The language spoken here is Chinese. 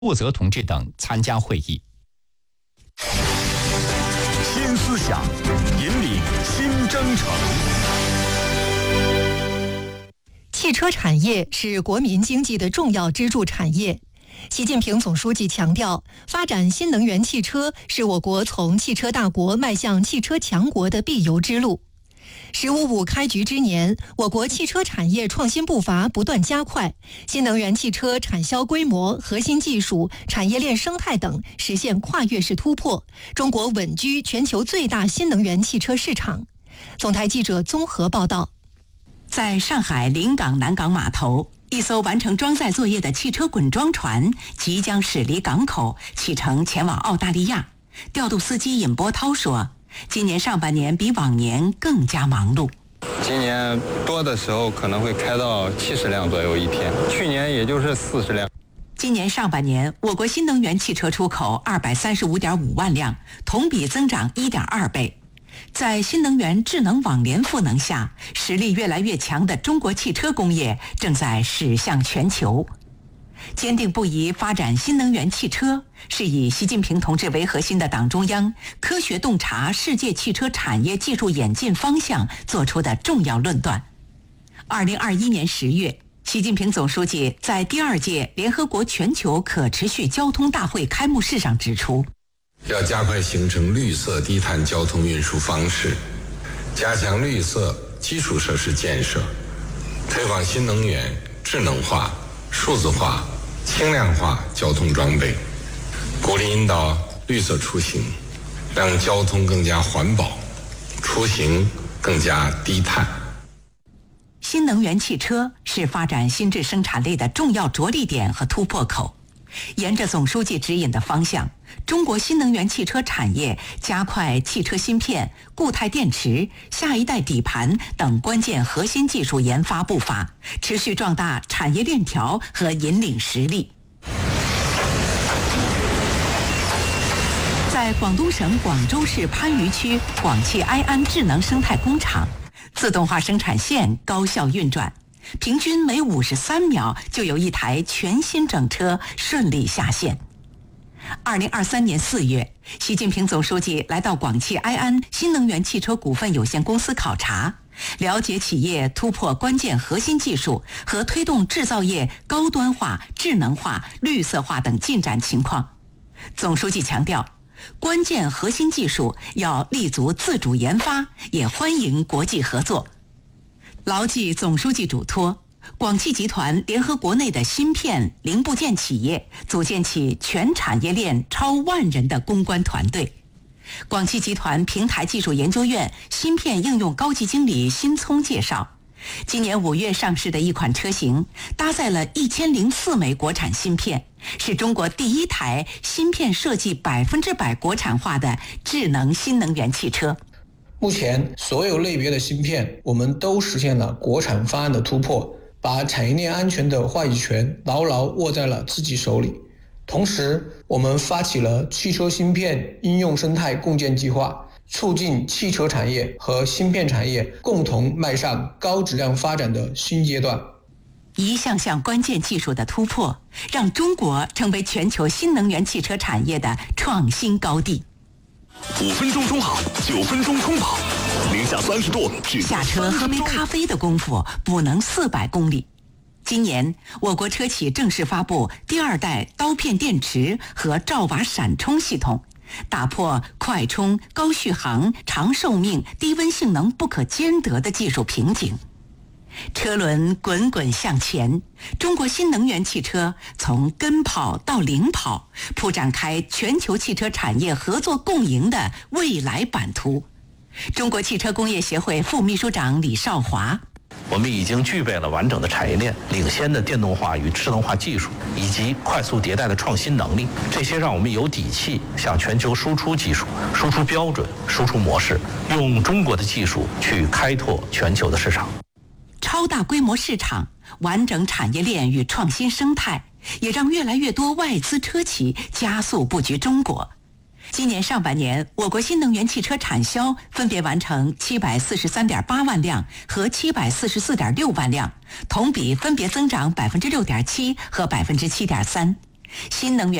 沃泽同志等参加会议。 新思想，引领新征程。 汽车产业是国民经济的重要支柱产业。习近平总书记强调，发展新能源汽车是我国从汽车大国迈向汽车强国的必由之路。“15+5”开局之年，我国汽车产业创新步伐不断加快，新能源汽车产销规模、核心技术、产业链生态等实现跨越式突破，中国稳居全球最大新能源汽车市场。总台记者综合报道。 在上海临港南港码头，一艘完成装载作业的汽车滚装船即将驶离港口，启程前往澳大利亚。调度司机尹波涛说，今年上半年比往年更加忙碌。 今年多的时候可能会开到70辆左右一天，去年也就是40辆。 今年上半年，我国新能源汽车出口235.5万辆，同比增长1.2倍。在新能源智能网联赋能下，实力越来越强的中国汽车工业正在驶向全球。坚定不移发展新能源汽车，是以习近平同志为核心的党中央科学洞察世界汽车产业技术演进方向作出的重要论断。2021年10月，习近平总书记在第2届联合国全球可持续交通大会开幕式上指出， 要加快形成绿色低碳交通运输方式，加强绿色基础设施建设，推广新能源、智能化、数字化、轻量化交通装备，鼓励引导绿色出行，让交通更加环保，出行更加低碳。 新能源汽车是发展新质生产力的重要着力点和突破口。沿着总书记指引的方向，中国新能源汽车产业加快汽车芯片、固态电池、下一代底盘等关键核心技术研发步伐，持续壮大产业链条和引领实力。在广东省广州市番禺区广汽埃安智能生态工厂，自动化生产线高效运转，平均每53秒就有一台全新整车顺利下线。2023年4月，习近平总书记来到广汽埃安新能源汽车股份有限公司考察，了解企业突破关键核心技术和推动制造业高端化、智能化、绿色化等进展情况。总书记强调，关键核心技术要立足自主研发，也欢迎国际合作。牢记总书记嘱托，广汽集团联合国内的芯片零部件企业，组建起全产业链超10000人的攻关团队。广汽集团平台技术研究院芯片应用高级经理辛聪介绍，今年5月上市的一款车型搭载了1004枚国产芯片，是中国第一台芯片设计100%国产化的智能新能源汽车。 目前所有类别的芯片我们都实现了国产方案的突破，把产业链安全的话语权牢牢握在了自己手里。同时，我们发起了汽车芯片应用生态共建计划，促进汽车产业和芯片产业共同迈上高质量发展的新阶段。 一项项关键技术的突破，让中国成为全球新能源汽车产业的创新高地。 5分钟充好，9分钟充饱，零下30度， 下车喝杯咖啡的功夫不能400公里。今年，我国车企正式发布第2代刀片电池和兆瓦闪充系统，打破快充、高续航、长寿命、低温性能不可兼得的技术瓶颈。车轮滚滚向前，中国新能源汽车从跟跑到领跑，铺展开全球汽车产业合作共赢的未来版图。中国汽车工业协会副秘书长李少华， 我们已经具备了完整的产业链、领先的电动化与智能化技术，以及快速迭代的创新能力，这些让我们有底气向全球输出技术、输出标准、输出模式，用中国的技术去开拓全球的市场。 超大规模市场、完整产业链与创新生态，也让越来越多外资车企加速布局中国。今年上半年，我国新能源汽车产销分别完成743.8万辆和744.6万辆，同比分别增长6.7%和7.3%。 新能源